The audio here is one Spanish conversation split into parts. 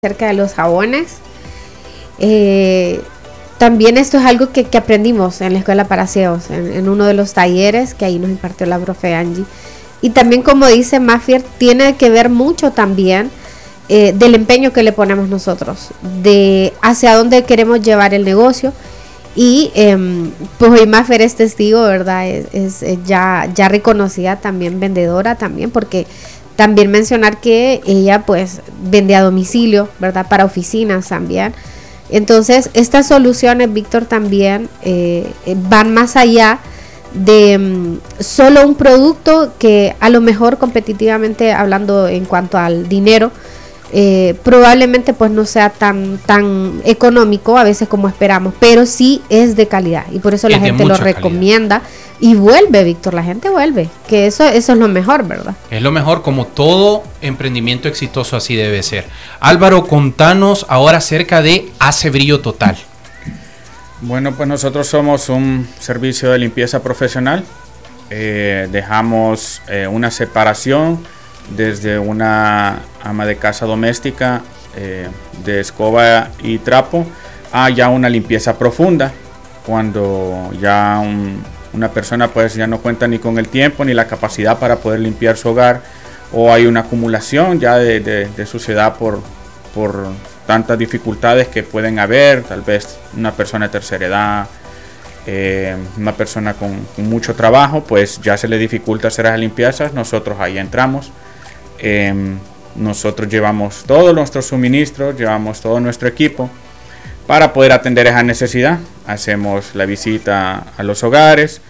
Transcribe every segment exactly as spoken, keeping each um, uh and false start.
acerca de los jabones. Eh, también esto es algo que, que aprendimos en la escuela para C E Os, en, en uno de los talleres que ahí nos impartió la profe Angie. Y también, como dice Mafier, tiene que ver mucho también eh, del empeño que le ponemos nosotros, de hacia dónde queremos llevar el negocio. Y eh, pues hoy Mafier es testigo, ¿verdad? Es, es, es ya, ya reconocida también vendedora también, porque también mencionar que ella pues vende a domicilio, ¿verdad? Para oficinas también. Entonces, estas soluciones, Víctor, también eh, van más allá de um, solo un producto que a lo mejor competitivamente hablando en cuanto al dinero, eh, probablemente pues no sea tan, tan económico a veces como esperamos, pero sí es de calidad y por eso la gente lo recomienda. Calidad. Y vuelve, Víctor, la gente vuelve, que eso, eso es lo mejor, ¿verdad? Es lo mejor, como todo emprendimiento exitoso así debe ser. Álvaro, contanos ahora acerca de Hace Brillo Total. Bueno, pues nosotros somos un servicio de limpieza profesional. Eh, dejamos eh, una separación desde una ama de casa doméstica eh, de escoba y trapo a ya una limpieza profunda, cuando ya un una persona pues ya no cuenta ni con el tiempo ni la capacidad para poder limpiar su hogar, o hay una acumulación ya de, de, de suciedad por, por tantas dificultades que pueden haber, tal vez una persona de tercera edad, eh, una persona con, con mucho trabajo, pues ya se le dificulta hacer las limpiezas. Nosotros ahí entramos, eh, nosotros llevamos todos nuestros suministros, llevamos todo nuestro equipo para poder atender esa necesidad. Hacemos la visita a los hogares,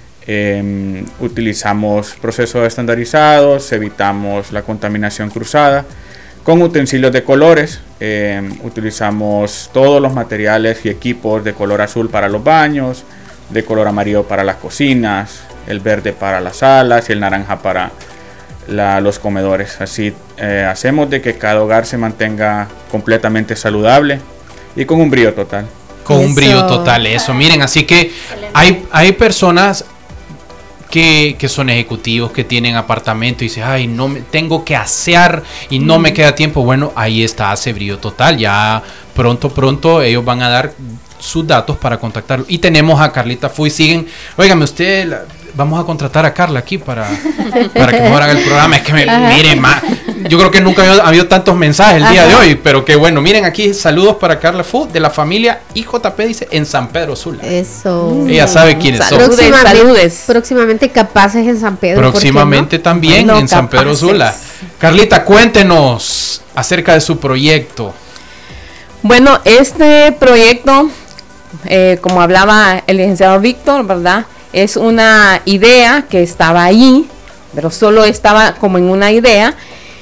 eh, utilizamos procesos estandarizados, evitamos la contaminación cruzada con utensilios de colores, eh, utilizamos todos los materiales y equipos de color azul para los baños, de color amarillo para las cocinas, el verde para las salas y el naranja para la, los comedores. Así eh, hacemos de que cada hogar se mantenga completamente saludable y con un brillo total. Con eso. Un brillo total, eso. Miren, así que hay, hay personas que, que son ejecutivos, que tienen apartamento y dicen, ay, no me, tengo que asear y no mm. me queda tiempo. Bueno, ahí está Hace Brillo Total. Ya pronto, pronto ellos van a dar sus datos para contactarlo. Y tenemos a Carlita Fuy. Siguen, óigame, usted, la, vamos a contratar a Carla aquí para, para que mejor haga el programa. Es que me, miren, ma, yo creo que nunca ha habido tantos mensajes el día Ajá. de hoy, pero que bueno, miren aquí, saludos para Carla Fu de la familia I J P, dice, en San Pedro Sula. Eso. Ella sabe quiénes son. Próximamente, saludes. Próximamente Capaces en San Pedro. Próximamente no? también no, en San Pedro Capaces. Sula. Carlita, cuéntenos acerca de su proyecto. Bueno, este proyecto, eh, como hablaba el licenciado Víctor, ¿verdad? Es una idea que estaba ahí, pero solo estaba como en una idea.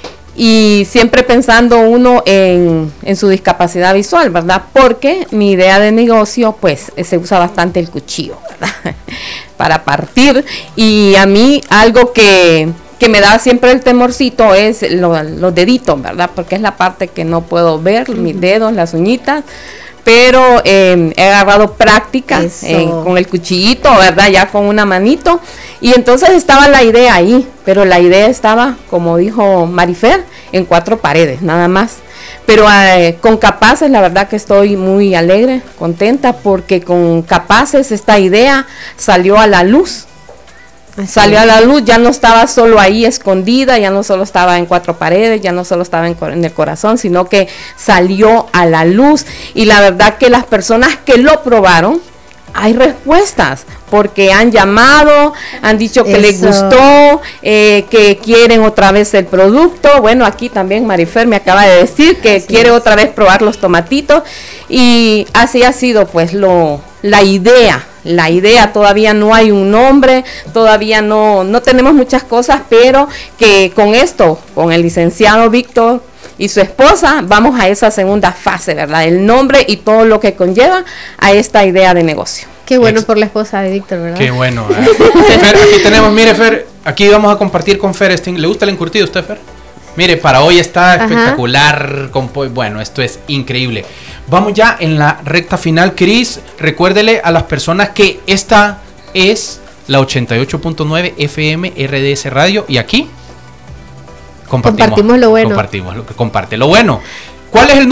Y siempre pensando uno en, en su discapacidad visual, ¿verdad? Porque mi idea de negocio, pues, se usa bastante el cuchillo, ¿verdad? Para partir. Y a mí algo que, que me da siempre el temorcito es lo, los deditos, ¿verdad? Porque es la parte que no puedo ver, uh-huh. mis dedos, las uñitas. Pero eh, he agarrado práctica eh, con el cuchillito, ¿verdad? Ya con una manito. Y entonces estaba la idea ahí, pero la idea estaba, como dijo Marifer, en cuatro paredes, nada más. Pero eh, con Capaces, la verdad que estoy muy alegre, contenta, porque con Capaces esta idea salió a la luz. Así salió a la luz, ya no estaba solo ahí escondida, ya no solo estaba en cuatro paredes, ya no solo estaba en, en el corazón, sino que salió a la luz. Y la verdad que las personas que lo probaron, hay respuestas, porque han llamado, han dicho que Eso. les gustó, eh, que quieren otra vez el producto. Bueno, aquí también Marifer me acaba de decir que así quiere es. otra vez probar los tomatitos, y así ha sido pues lo la idea. La idea, todavía no hay un nombre, todavía no, no tenemos muchas cosas, pero que con esto, con el licenciado Víctor y su esposa, vamos a esa segunda fase, ¿verdad? El nombre y todo lo que conlleva a esta idea de negocio. Qué bueno Ex- por la esposa de Víctor, ¿verdad? Qué bueno. ¿eh? Fer, aquí tenemos, mire Fer, aquí vamos a compartir con Fer. Este, ¿le gusta el encurtido a usted, Fer? Mire, para hoy está Ajá. espectacular. Con, bueno, esto es increíble. Vamos ya en la recta final, Cris. Recuérdele a las personas que esta es la ochenta y ocho punto nueve F M R D S Radio. Y aquí compartimos, compartimos lo bueno. Compartimos lo que comparte lo bueno. ¿Cuál es el